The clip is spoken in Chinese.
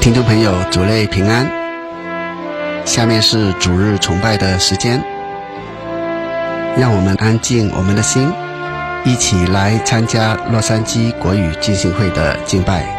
听众朋友，主内平安。下面是主日崇拜的时间，让我们安静我们的心，一起来参加洛杉矶国语浸信会的敬拜。